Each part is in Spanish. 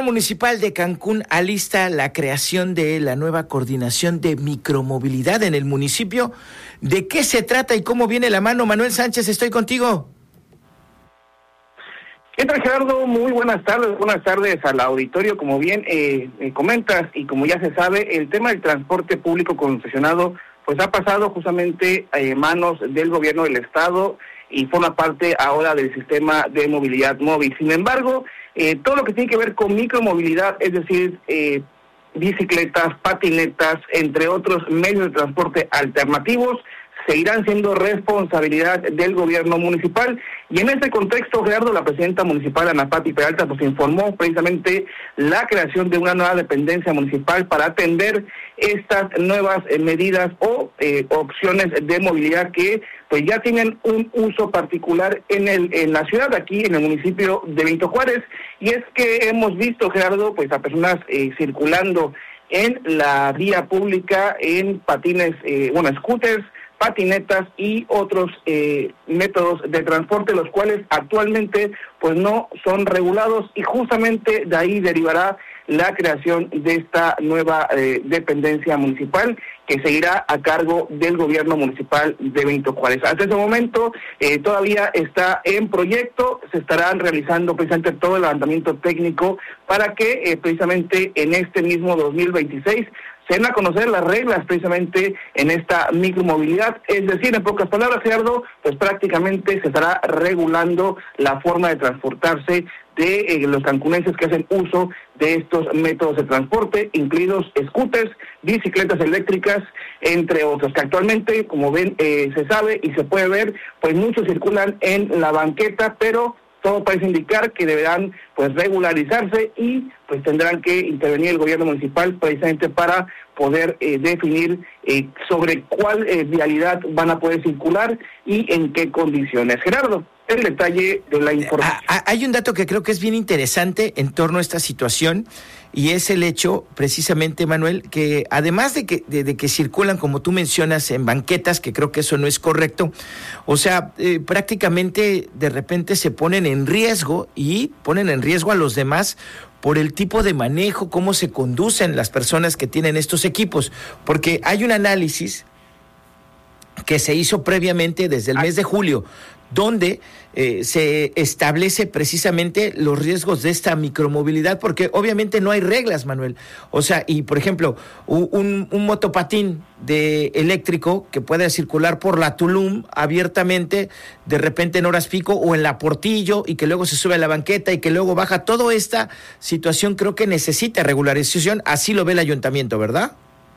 municipal de Cancún alista la creación de la nueva coordinación de micromovilidad en el municipio. ¿De qué se trata y cómo viene la mano? Manuel Sánchez, estoy contigo. ¿Qué tal, Gerardo? Muy buenas tardes al auditorio. Como bien comentas y como ya se sabe, el tema del transporte público concesionado pues ha pasado justamente a manos del gobierno del estado y forma parte ahora del sistema de movilidad móvil. Sin embargo, todo lo que tiene que ver con micromovilidad, es decir, bicicletas, patinetas, entre otros medios de transporte alternativos, seguirán siendo responsabilidad del gobierno municipal. Y en este contexto, Gerardo, la presidenta municipal, Ana Patti Peralta, pues informó precisamente la creación de una nueva dependencia municipal para atender estas nuevas medidas o opciones de movilidad que pues ya tienen un uso particular en la ciudad, aquí en el municipio de Benito Juárez. Y es que hemos visto, Gerardo, pues a personas circulando en la vía pública en patines, scooters, patinetas y otros métodos de transporte, los cuales actualmente pues no son regulados, y justamente de ahí derivará la creación de esta nueva dependencia municipal que seguirá a cargo del gobierno municipal de Benito Juárez. Hasta ese momento todavía está en proyecto, se estarán realizando precisamente todo el levantamiento técnico para que precisamente en este mismo 2026 se den a conocer las reglas precisamente en esta micromovilidad. Es decir, en pocas palabras, Gerardo, pues prácticamente se estará regulando la forma de transportarse de los cancunenses que hacen uso de estos métodos de transporte, incluidos scooters, bicicletas eléctricas, entre otros, que actualmente, como ven, se sabe y se puede ver, pues muchos circulan en la banqueta, pero todo parece indicar que deberán pues regularizarse y pues tendrán que intervenir el gobierno municipal precisamente para poder definir sobre cuál vialidad van a poder circular y en qué condiciones. Gerardo, el detalle de la información. Hay un dato que creo que es bien interesante en torno a esta situación, y es el hecho, precisamente, Manuel, que además de que circulan, como tú mencionas, en banquetas, que creo que eso no es correcto, o sea, prácticamente de repente se ponen en riesgo y ponen en riesgo a los demás por el tipo de manejo, cómo se conducen las personas que tienen estos equipos, porque hay un análisis que se hizo previamente desde el mes de julio, donde se establece precisamente los riesgos de esta micromovilidad, porque obviamente no hay reglas, Manuel. O sea, y por ejemplo, un motopatín eléctrico que puede circular por la Tulum abiertamente, de repente en horas pico, o en la Portillo, y que luego se sube a la banqueta y que luego baja. Toda esta situación creo que necesita regularización, así lo ve el ayuntamiento, ¿verdad?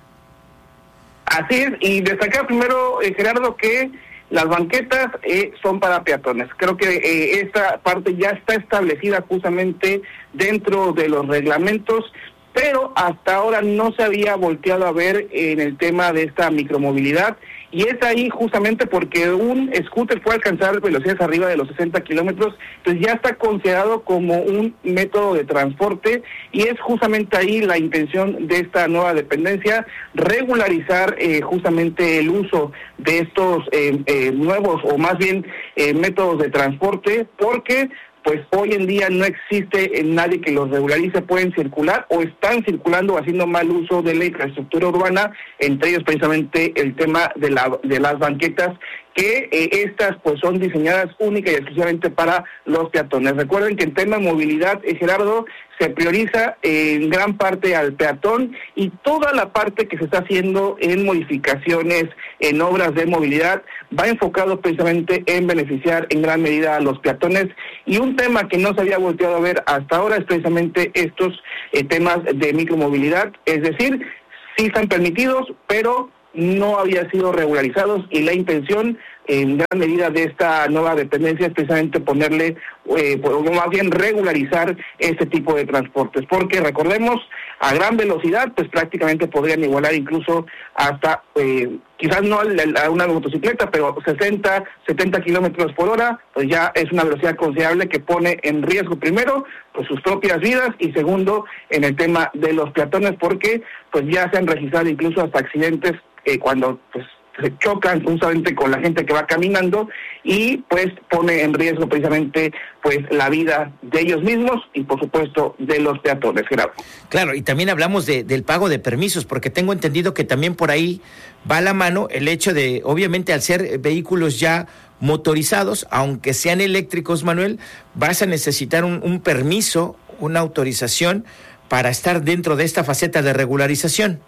Así es, y destacar primero, Gerardo, que las banquetas son para peatones. Creo que esta parte ya está establecida justamente dentro de los reglamentos, pero hasta ahora no se había volteado a ver en el tema de esta micromovilidad, y es ahí justamente porque un scooter puede alcanzar velocidades arriba de los 60 kilómetros, pues ya está considerado como un método de transporte, y es justamente ahí la intención de esta nueva dependencia, regularizar justamente el uso de estos nuevos, o más bien métodos de transporte, porque pues hoy en día no existe nadie que los regularice, pueden circular o están circulando o haciendo mal uso de la infraestructura urbana, entre ellos precisamente el tema de las banquetas, que estas pues son diseñadas única y exclusivamente para los peatones. Recuerden que en tema de movilidad, Gerardo, se prioriza en gran parte al peatón, y toda la parte que se está haciendo en modificaciones, en obras de movilidad, va enfocado precisamente en beneficiar en gran medida a los peatones. Y un tema que no se había volteado a ver hasta ahora es precisamente estos temas de micromovilidad, es decir, sí están permitidos, pero no habían sido regularizados, y la intención en gran medida de esta nueva dependencia es precisamente ponerle, o más bien regularizar este tipo de transportes, porque recordemos, a gran velocidad, pues prácticamente podrían igualar incluso hasta, quizás no a una motocicleta, pero 60, 70 kilómetros por hora, pues ya es una velocidad considerable que pone en riesgo, primero, pues sus propias vidas, y segundo, en el tema de los peatones, porque pues ya se han registrado incluso hasta accidentes cuando pues se chocan justamente con la gente que va caminando y pues pone en riesgo precisamente pues la vida de ellos mismos y por supuesto de los peatones, Gerardo. Claro, y también hablamos del pago de permisos, porque tengo entendido que también por ahí va a la mano el hecho de, obviamente al ser vehículos ya motorizados, aunque sean eléctricos, Manuel, vas a necesitar un permiso, una autorización para estar dentro de esta faceta de regularización.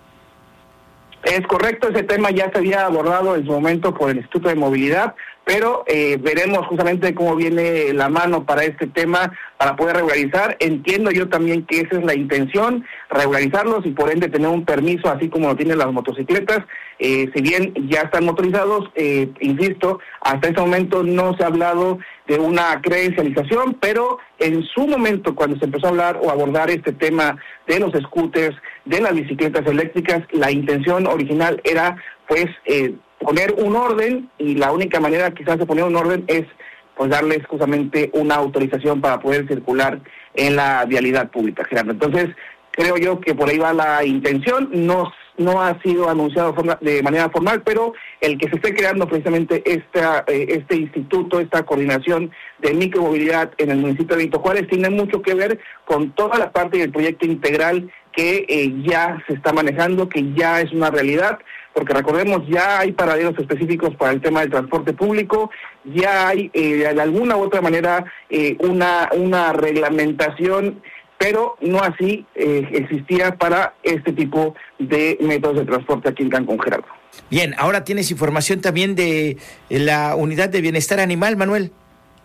Es correcto, ese tema ya se había abordado en su momento por el Instituto de Movilidad, pero veremos justamente cómo viene la mano para este tema, para poder regularizar. Entiendo yo también que esa es la intención, regularizarlos y por ende tener un permiso, así como lo tienen las motocicletas. Si bien ya están motorizados, insisto, hasta ese momento no se ha hablado de una credencialización, pero en su momento, cuando se empezó a hablar o abordar este tema de los scooters, de las bicicletas eléctricas, la intención original era, pues, poner un orden, y la única manera quizás de poner un orden es pues darles justamente una autorización para poder circular en la vialidad pública, Gerardo. Entonces, creo yo que por ahí va la intención, no ha sido anunciado de manera formal, pero el que se esté creando precisamente este instituto, esta coordinación de micromovilidad en el municipio de Benito Juárez tiene mucho que ver con toda la parte del proyecto integral que ya se está manejando, que ya es una realidad, porque recordemos, ya hay paraderos específicos para el tema del transporte público, ya hay de alguna u otra manera una reglamentación, pero no así existía para este tipo de métodos de transporte aquí en Cancún, Gerardo. Bien, ahora tienes información también de la Unidad de Bienestar Animal, Manuel.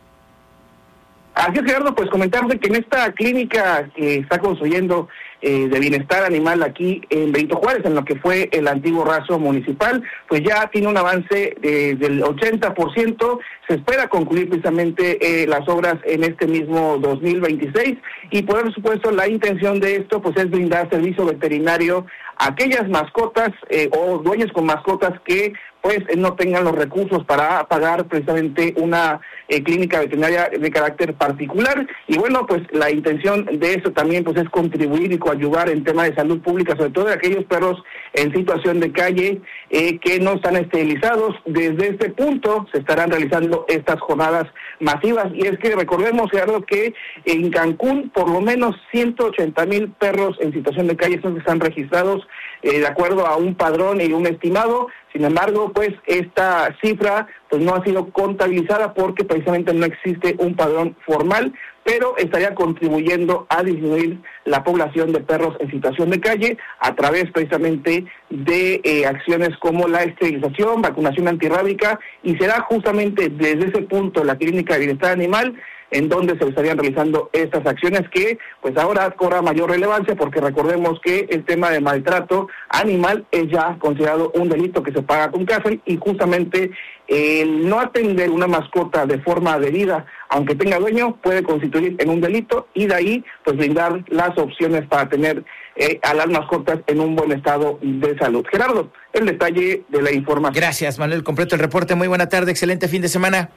Así es, Gerardo, pues comentarte que en esta clínica que está construyendo de bienestar animal aquí en Benito Juárez, en lo que fue el antiguo raso municipal, pues ya tiene un avance del 80%, se espera concluir precisamente las obras en este mismo 2026 y por supuesto la intención de esto pues es brindar servicio veterinario a aquellas mascotas o dueños con mascotas que pues no tengan los recursos para pagar precisamente una clínica veterinaria de carácter particular. Y bueno, pues la intención de eso también pues es contribuir y coadyuvar en tema de salud pública, sobre todo de aquellos perros en situación de calle que no están esterilizados. Desde este punto se estarán realizando estas jornadas masivas. Y es que recordemos, Gerardo, que en Cancún por lo menos 180,000 perros en situación de calle son que están registrados de acuerdo a un padrón y un estimado. Sin embargo, pues esta cifra pues no ha sido contabilizada porque precisamente no existe un padrón formal, pero estaría contribuyendo a disminuir la población de perros en situación de calle a través precisamente de acciones como la esterilización, vacunación antirrábica, y será justamente desde ese punto la Clínica de Bienestar Animal en donde se estarían realizando estas acciones que pues ahora cobra mayor relevancia porque recordemos que el tema de maltrato animal es ya considerado un delito que se paga con cárcel y justamente el no atender una mascota de forma debida, aunque tenga dueño, puede constituir en un delito y de ahí pues brindar las opciones para tener a las mascotas en un buen estado de salud. Gerardo, el detalle de la información. Gracias, Manuel. Completo el reporte. Muy buena tarde, excelente fin de semana.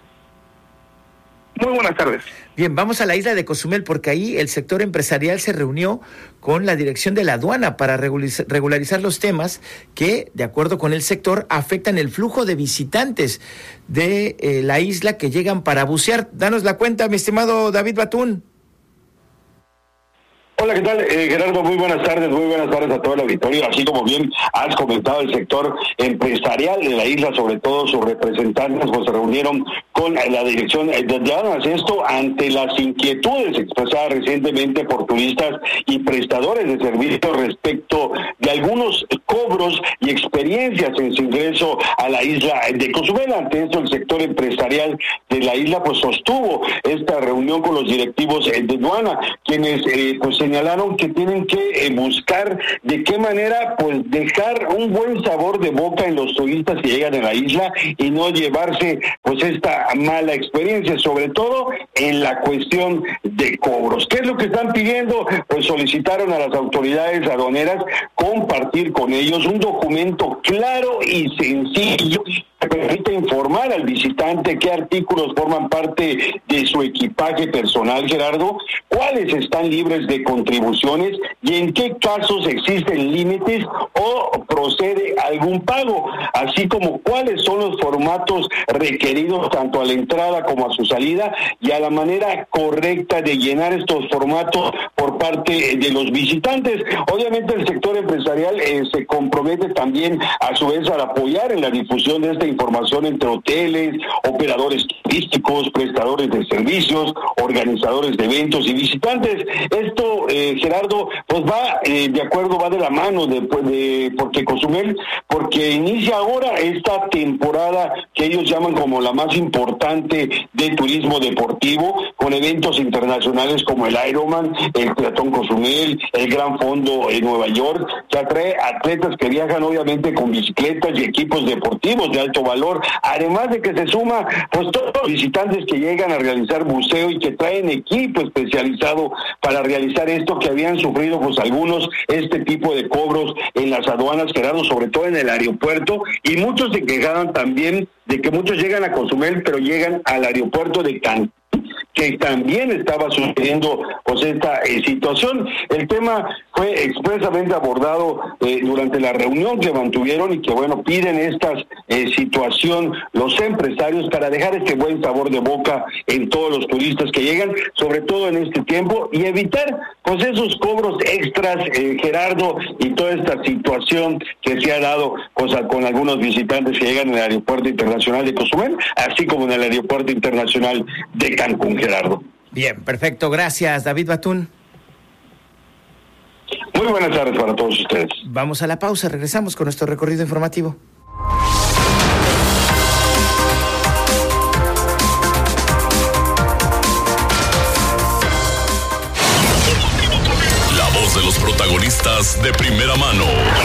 Muy buenas tardes. Bien, vamos a la isla de Cozumel porque ahí el sector empresarial se reunió con la dirección de la aduana para regularizar los temas que, de acuerdo con el sector, afectan el flujo de visitantes de la isla que llegan para bucear. Danos la cuenta, mi estimado David Batún. Hola, ¿qué tal? Gerardo, muy buenas tardes a todo el auditorio. Así como bien has comentado, el sector empresarial de la isla, sobre todo sus representantes, pues se reunieron con la dirección de aduanas. Esto ante las inquietudes expresadas recientemente por turistas y prestadores de servicios respecto de algunos cobros y experiencias en su ingreso a la isla de Cozumel. Ante esto, el sector empresarial de la isla pues sostuvo esta reunión con los directivos de aduana, quienes pues señalaron que tienen que buscar de qué manera pues dejar un buen sabor de boca en los turistas que llegan a la isla y no llevarse pues esta mala experiencia, sobre todo en la cuestión de cobros. ¿Qué es lo que están pidiendo? Pues solicitaron a las autoridades aduaneras compartir con ellos un documento claro y sencillo que permite informar al visitante qué artículos forman parte de su equipaje personal, Gerardo, cuáles están libres de contribuciones y en qué casos existen límites o procede algún pago, así como cuáles son los formatos requeridos tanto a la entrada como a su salida y a la manera correcta de llenar estos formatos por parte de los visitantes. Obviamente el sector empresarial se compromete también a su vez a apoyar en la difusión de esta información entre hoteles, operadores turísticos, prestadores de servicios, organizadores de eventos y visitantes. Esto, Gerardo, pues va de la mano porque Cozumel, porque inicia ahora esta temporada que ellos llaman como la más importante de turismo deportivo, con eventos internacionales como el Ironman, el Triatlón Cozumel, el Gran Fondo en Nueva York, que atrae atletas que viajan obviamente con bicicletas y equipos deportivos de alto valor, además de que se suma pues todos los visitantes que llegan a realizar buceo y que traen equipo especializado para realizar esto, que habían sufrido pues algunos este tipo de cobros en las aduanas, Gerardo, sobre todo en el aeropuerto, y muchos se quejaban también de que muchos llegan a Cozumel pero llegan al aeropuerto de Cancún, que también estaba sucediendo pues esta situación. El tema fue expresamente abordado durante la reunión que mantuvieron y que bueno, piden esta situación los empresarios para dejar este buen sabor de boca en todos los turistas que llegan, sobre todo en este tiempo, y evitar pues esos cobros extras, Gerardo, y toda esta situación que se ha dado pues con algunos visitantes que llegan en el aeropuerto internacional de Cozumel, así como en el aeropuerto internacional de Cancún, Gerardo. Bien, perfecto. Gracias, David Batún. Muy buenas tardes para todos ustedes. Vamos a la pausa, regresamos con nuestro recorrido informativo. La voz de los protagonistas de primera mano.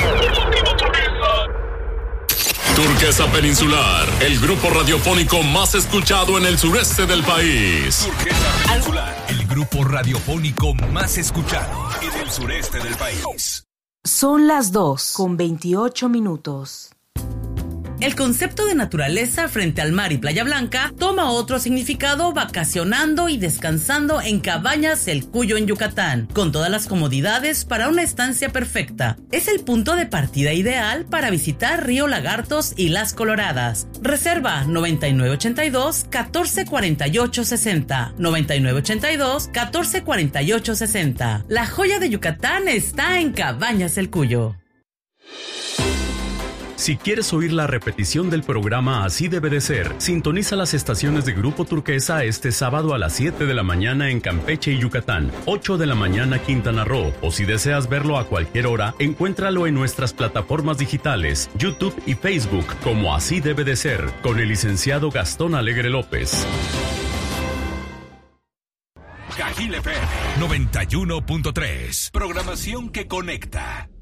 Turquesa Peninsular, el grupo radiofónico más escuchado en el sureste del país. Turquesa Peninsular, el grupo radiofónico más escuchado en el sureste del país. Son las 2:28. El concepto de naturaleza frente al mar y Playa Blanca toma otro significado vacacionando y descansando en Cabañas El Cuyo en Yucatán, con todas las comodidades para una estancia perfecta. Es el punto de partida ideal para visitar Río Lagartos y Las Coloradas. Reserva 9982-144860, 9982-144860. La joya de Yucatán está en Cabañas El Cuyo. Si quieres oír la repetición del programa Así Debe de Ser, sintoniza las estaciones de Grupo Turquesa este sábado a las 7 de la mañana en Campeche y Yucatán, 8 de la mañana Quintana Roo, o si deseas verlo a cualquier hora, encuéntralo en nuestras plataformas digitales, YouTube y Facebook como Así Debe de Ser, con el licenciado Gastón Alegre López. Cajil FM 91.3, programación que conecta.